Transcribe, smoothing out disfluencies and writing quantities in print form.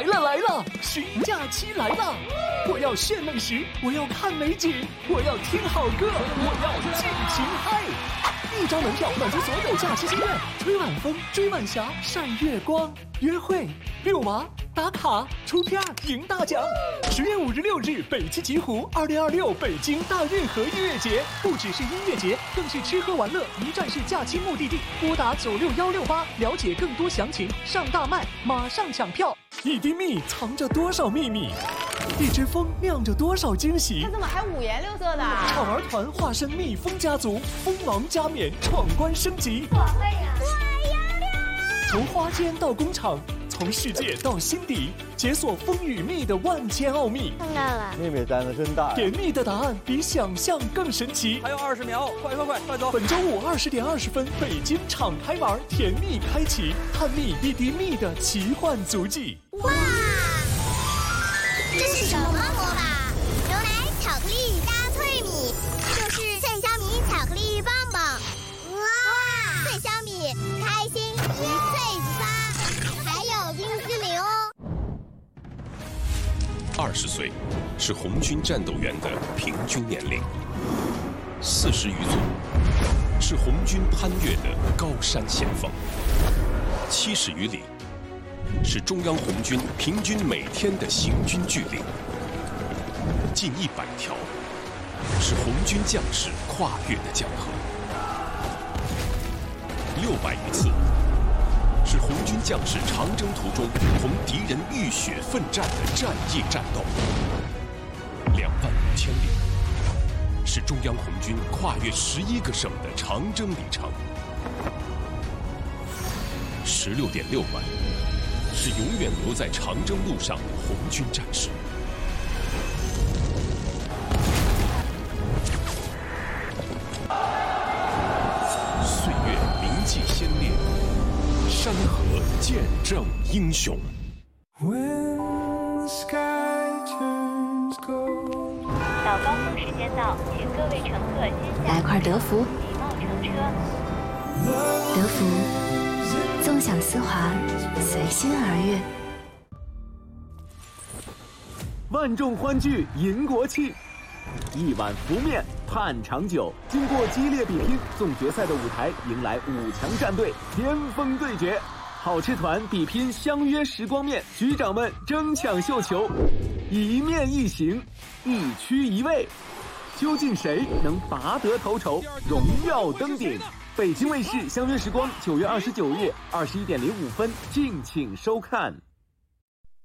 来了来了，寻假期来了！我要炫美食，我要看美景，我要听好歌，我要尽情嗨！一张门票满足所有假期心愿，吹晚风，追晚霞，晒月光，约会，遛娃，打卡，出片赢大奖。10月5日、6日，北七极湖2026北京大运河音乐节，不只是音乐节，更是吃喝玩乐一站式假期目的地。拨打96168，了解更多详情。上大麦，马上抢票！一滴蜜藏着多少秘密？一只蜂酿着多少惊喜？ 它怎么还5颜6色的？ 宠儿团化身蜜蜂家族，蜂王加冕，闯关升级。 我会呀！我要了！ 从花间到工厂，从世界到心底，解锁蜂与蜜的万千奥秘。 看到了， 妹妹胆子真大。 甜蜜的答案比想象更神奇。 还有20秒，快走！ 本周五20点20分，北京敞开玩，甜蜜开启，探秘一滴蜜的奇幻足迹。 哇！这是什么魔法？牛奶、巧克力加脆米，就是脆香米巧克力棒棒。哇！脆香米，开心一脆发，还有冰激凌哦。 20岁是红军战斗员的平均年龄，40余岁是红军攀越的高山险峰，70余里是中央红军平均每天的行军距离，近100条是红军将士跨越的江河，600余次是红军将士长征途中同敌人浴血奋战的战役战斗，25000里是中央红军跨越11个省的长征里程，16.6万是永远留在长征路上的红军战士。岁月铭记先烈，山河见证英雄。 到高峰时间到，请各位乘客先下来块德芙， 礼貌乘车。 德芙，纵享丝滑，随心而悦。 万众欢聚迎国庆，一碗福面盼长久。经过激烈比拼，总决赛的舞台迎来5强战队巅峰对决。好吃团比拼相约时光面，局长们争抢绣球，一面一行，一区一位，究竟谁能拔得头筹，荣耀登顶？北京卫视相约时光9月29日21点05分，敬请收看。